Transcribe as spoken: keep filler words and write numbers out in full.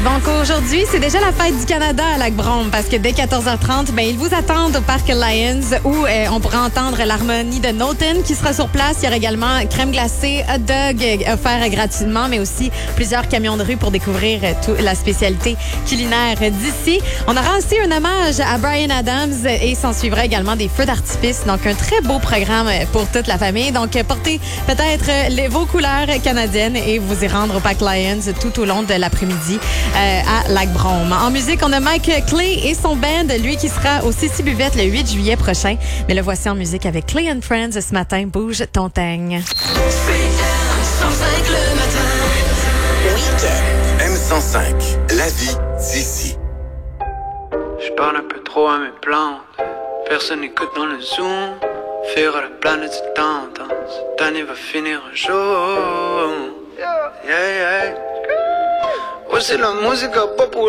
Donc aujourd'hui, c'est déjà la fête du Canada à Lac-Brome parce que dès quatorze heures trente, ben, ils vous attendent au Parc Lions où euh, on pourra entendre l'harmonie de Noten qui sera sur place. Il y aura également crème glacée, hot dog euh, offert gratuitement, mais aussi plusieurs camions de rue pour découvrir euh, toute la spécialité culinaire d'ici. On aura aussi un hommage à Bryan Adams et s'en suivra également des feux d'artifice. Donc un très beau programme pour toute la famille. Donc portez peut-être les, vos couleurs canadiennes et vous y rendre au Parc Lions tout au long de l'après-midi euh, à Lac-Brome. En musique, on a Mike Clay et son band, lui qui sera au C C Buvette le huit juillet prochain. Mais le voici en musique avec Clay and Friends ce matin. Bouge ton teigne. M cent cinq, la vie d'ici. Je parle un peu trop à mes plantes. Personne n'écoute dans le zoom. Faire la planète du temps. Cette année va finir un jour. Yeah, yeah. Ouais, c'est la musique à pas pour